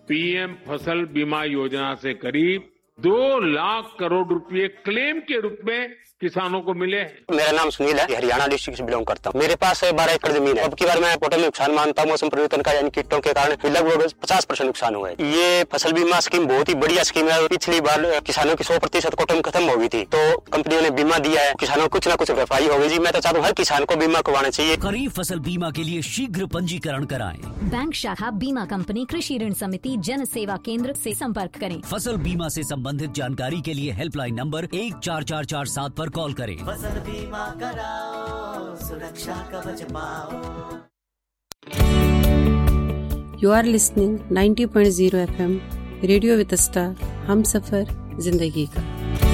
PM फसल बीमा योजना से करीब 2 लाख करोड़ रुपए क्लेम के रूप में किसानों को मिले हैं। मेरा नाम सुनील है, हरियाणा डिस्ट्रिक्ट से बिलोंग करता हूँ। मेरे पास 12 एकड़ जमीन है। अब की बार मैं टोटल नुकसान मानता हूँ मौसम परिवर्तन का, यानी कीटों के कारण लगभग 50% नुकसान हुआ है। ये फसल बीमा स्कीम बहुत ही बढ़िया स्कीम है। पिछली बार किसानों की 100% कोटम खत्म हो गई थी, तो कंपनियों ने बीमा दिया है, किसानों को कुछ न कुछ भरपाई हो गई जी। मैं तो चाहता हूँ हर किसान को बीमा करवाना चाहिए। खरीफ फसल बीमा के लिए शीघ्र पंजीकरण कराएं। बैंक शाखा बीमा कंपनी कृषि ऋण समिति जन सेवा केंद्र से संपर्क करें। फसल बीमा से संबंधित जानकारी के लिए हेल्पलाइन नंबर 14447 पर कॉल करें। फसल बीमा कराओ, सुरक्षा कवच पाओ। You are listening 90.0 FM radio with star, हम सफर जिंदगी का।